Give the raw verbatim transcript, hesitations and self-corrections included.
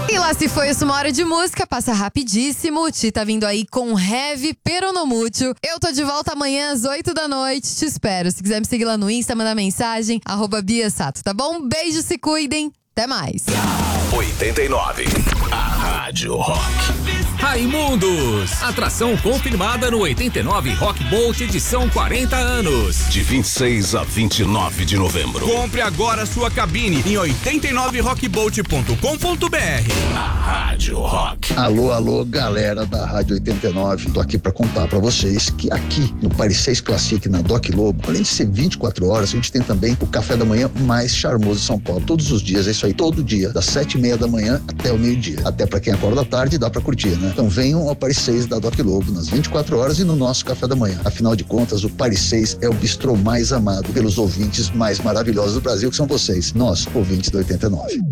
E lá se foi isso, uma hora de música, passa rapidíssimo. O Ti tá vindo aí com Heavy Peronomútil. Eu tô de volta amanhã às oito da noite, te espero. Se quiser me seguir lá no Insta, mandar mensagem, arroba Bia Sato, tá bom? Beijo, se cuidem, até mais. oitenta e nove, a Rádio Rock. Raimundos, atração confirmada no oitenta e nove Rock Bolt edição quarenta anos. De vinte e seis a vinte e nove de novembro. Compre agora sua cabine em oitenta e nove rock bolt ponto com ponto b r. A Rádio Rock. Alô, alô, galera da Rádio oitenta e nove. Tô aqui pra contar pra vocês que aqui no Paris seis Classic, na Doc Lobo, além de ser vinte e quatro horas, a gente tem também o café da manhã mais charmoso de São Paulo. Todos os dias, é isso aí, todo dia, das sete e meia da manhã até o meio-dia. Até pra quem acorda à tarde, dá pra curtir, né? Então venham ao Paris seis da Doc Lobo nas vinte e quatro horas e no nosso café da manhã. Afinal de contas, o Paris seis é o bistrô mais amado pelos ouvintes mais maravilhosos do Brasil, que são vocês, nós, ouvintes da oitenta e nove.